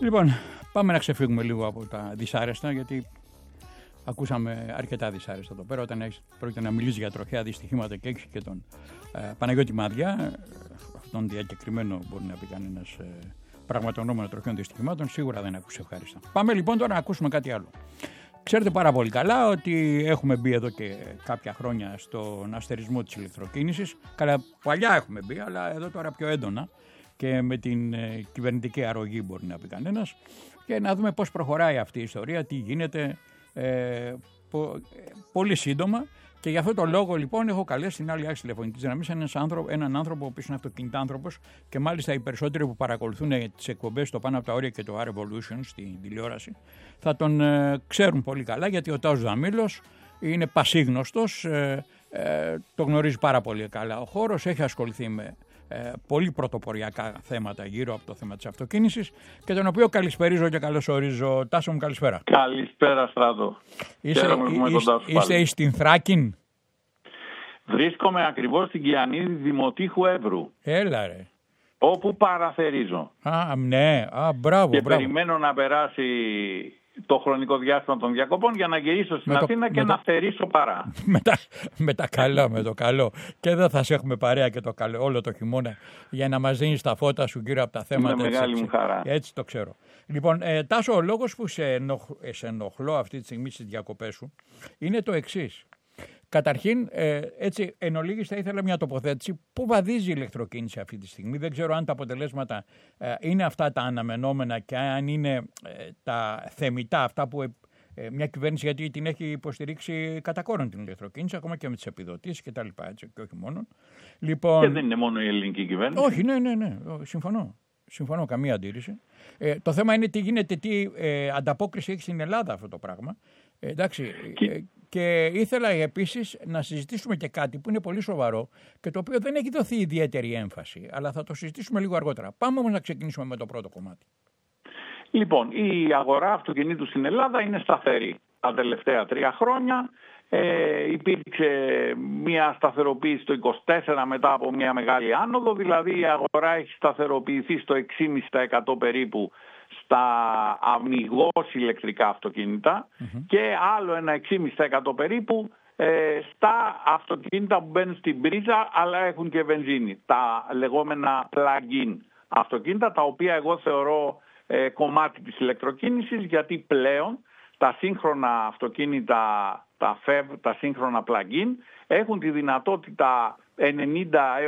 Λοιπόν, πάμε να ξεφύγουμε λίγο από τα δυσάρεστα, γιατί ακούσαμε αρκετά δυσάρεστα εδώ πέρα. Όταν πρόκειται να μιλήσει για τροχαία δυστυχήματα και έχει και τον Παναγιώτη Μάδια, αυτόν διακεκριμένο μπορεί να πει κανένας πραγματονόμενο τροχαίων δυστυχημάτων, σίγουρα δεν ακούσε ευχάριστα. Πάμε λοιπόν τώρα να ακούσουμε κάτι άλλο. Ξέρετε πάρα πολύ καλά ότι έχουμε μπει εδώ και κάποια χρόνια στον αστερισμό της ηλεκτροκίνησης. Καλά, παλιά έχουμε μπει, αλλά εδώ τώρα πιο έντονα και με την κυβερνητική αρρωγή μπορεί να πει κανένας, και να δούμε πώς προχωράει αυτή η ιστορία, τι γίνεται πολύ σύντομα. Και για αυτό το λόγο λοιπόν έχω καλέσει στην άλλη άκρη τηλεφωνικής γραμμής έναν άνθρωπο ο οποίος είναι αυτοκινητάνθρωπος, και μάλιστα οι περισσότεροι που παρακολουθούν τις εκπομπές στο Πάνω από τα Όρια και το R-Evolution στην τηλεόραση θα τον ξέρουν πολύ καλά, γιατί ο Τάσος Δαμήλος είναι πασίγνωστος, το γνωρίζει πάρα πολύ καλά ο χώρος, έχει ασχοληθεί με πολύ πρωτοποριακά θέματα γύρω από το θέμα της αυτοκίνησης, και τον οποίο καλησπερίζω και καλωσορίζω. Τάσο μου, καλησπέρα. Καλησπέρα, Στράτο. Είστε στην Θράκην? Βρίσκομαι ακριβώς στην Κιανίδη Δημοτήχου Εύρου. Έλα ρε. Όπου παραθερίζω. Ναι, μπράβο. Και περιμένω να περάσει το χρονικό διάστημα των διακοπών για να γυρίσω στην Αθήνα και να φτερίσω παρά. Με το καλό. Και εδώ θα σε έχουμε παρέα και το καλό, όλο το χειμώνα, για να μας δίνεις τα φώτα σου γύρω από τα θέματα. Με μεγάλη μου χαρά. Έτσι το ξέρω. Λοιπόν, Τάσο, ο λόγος που σε ενοχλώ αυτή τη στιγμή στις διακοπές σου είναι το εξής. Καταρχήν, έτσι εν ολίγης θα ήθελα μια τοποθέτηση. Πού βαδίζει η ηλεκτροκίνηση αυτή τη στιγμή? Δεν ξέρω αν τα αποτελέσματα είναι αυτά τα αναμενόμενα και αν είναι τα θεμιτά, αυτά που μια κυβέρνηση, γιατί την έχει υποστηρίξει κατά κόρον την ηλεκτροκίνηση, ακόμα και με τις επιδοτήσεις και τα λοιπά, έτσι, και όχι μόνο. Λοιπόν, και δεν είναι μόνο η ελληνική κυβέρνηση. Όχι, ναι, συμφωνώ, καμία αντίρρηση. Το θέμα είναι τι γίνεται, τι ανταπόκριση έχει στην Ελλάδα αυτό το πράγμα. Εντάξει, και ήθελα επίσης να συζητήσουμε και κάτι που είναι πολύ σοβαρό και το οποίο δεν έχει δοθεί ιδιαίτερη έμφαση, αλλά θα το συζητήσουμε λίγο αργότερα. Πάμε όμως να ξεκινήσουμε με το πρώτο κομμάτι. Λοιπόν, η αγορά αυτοκινήτου στην Ελλάδα είναι σταθερή. Τα τελευταία 3 χρόνια υπήρξε μια σταθεροποίηση το 24 μετά από μια μεγάλη άνοδο, δηλαδή η αγορά έχει σταθεροποιηθεί στο 6,5% περίπου στα αμιγώς ηλεκτρικά αυτοκίνητα και άλλο ένα 6,5% περίπου στα αυτοκίνητα που μπαίνουν στην πρίζα αλλά έχουν και βενζίνη, τα λεγόμενα plug-in αυτοκίνητα, τα οποία εγώ θεωρώ κομμάτι της ηλεκτροκίνησης, γιατί πλέον τα σύγχρονα αυτοκίνητα, τα FEV, τα σύγχρονα plug-in, έχουν τη δυνατότητα 90